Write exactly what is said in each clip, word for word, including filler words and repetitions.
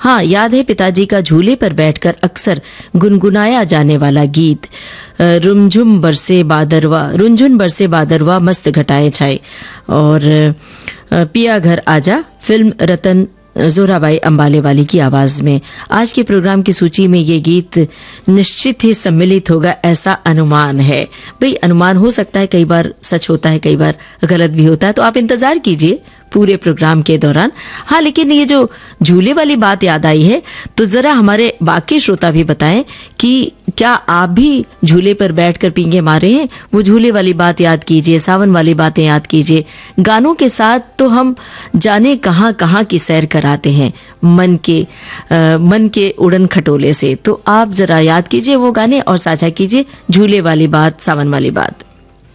हाँ, याद है पिताजी का झूले पर बैठकर अक्सर गुनगुनाया जाने वाला गीत, रुमझुम बरसे बादरवा, रुंझुन बरसे बादरवा मस्त घटाए छाए, और पिया घर आजा फिल्म रतन जोराबाई अंबाले वाली की आवाज में। आज के प्रोग्राम की सूची में ये गीत निश्चित ही सम्मिलित होगा, ऐसा अनुमान है। भाई अनुमान हो सकता है, कई बार सच होता है, कई बार गलत भी होता है, तो आप इंतजार कीजिए पूरे प्रोग्राम के दौरान। हाँ, लेकिन ये जो झूले वाली बात याद आई है, तो जरा हमारे बाकी श्रोता भी बताएं कि क्या आप भी झूले पर बैठकर पींगे मारे हैं? वो झूले वाली बात याद कीजिए, सावन वाली बातें याद कीजिए। गानों के साथ तो हम जाने कहाँ कहाँ की सैर कराते हैं मन के आ, मन के उड़न खटोले से। तो आप जरा याद कीजिए वो गाने और साझा कीजिए झूले वाली बात, सावन वाली बात।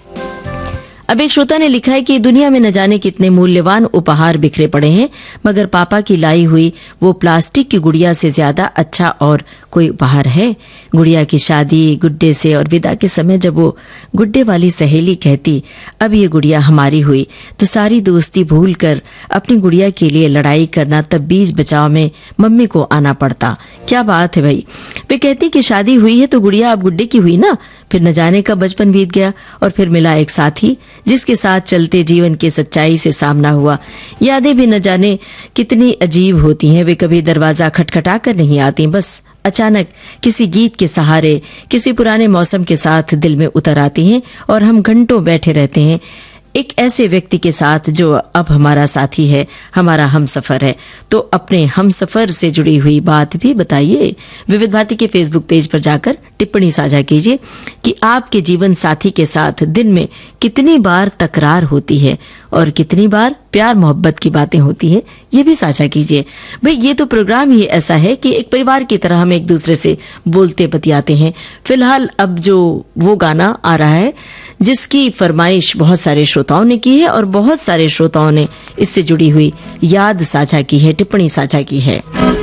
अब एक श्रोता ने लिखा है कि दुनिया में न जाने कितने मूल्यवान उपहार बिखरे पड़े हैं, मगर पापा की लाई हुई वो प्लास्टिक की गुड़िया से ज्यादा अच्छा और कोई उपहार है? गुड़िया की शादी, गुड्डे से और विदा के समय जब वो गुड्डे वाली सहेली कहती अब ये गुड़िया हमारी हुई, तो सारी दोस्ती भूल कर अपनी गुड़िया के लिए लड़ाई करना, तब बीच बचाव में मम्मी को आना पड़ता। क्या बात है भाई। वे कहती कि शादी हुई है तो गुड़िया अब गुड्डे की हुई ना। फिर न जाने का बचपन बीत गया और फिर मिला एक साथी जिसके साथ चलते जीवन की सच्चाई से सामना हुआ। यादें भी न जाने कितनी अजीब होती हैं, वे कभी दरवाजा खटखटा कर नहीं आती, बस अचानक किसी गीत के सहारे, किसी पुराने मौसम के साथ दिल में उतर आती हैं और हम घंटों बैठे रहते हैं एक ऐसे व्यक्ति के साथ जो अब हमारा साथी है, हमारा हमसफर है। तो अपने हमसफर से जुड़ी हुई बात भी बताइए। विविध भारती के फेसबुक पेज पर जाकर टिप्पणी साझा कीजिए कि आपके जीवन साथी के साथ दिन में कितनी बार तकरार होती है और कितनी बार प्यार मोहब्बत की बातें होती है, ये भी साझा कीजिए। भाई ये तो प्रोग्राम ही ऐसा है कि एक परिवार की तरह हम एक दूसरे से बोलते बतियाते हैं। फिलहाल अब जो वो गाना आ रहा है जिसकी फरमाइश बहुत सारे श्रोताओं ने की है और बहुत सारे श्रोताओं ने इससे जुड़ी हुई याद साझा की है, टिप्पणी साझा की है।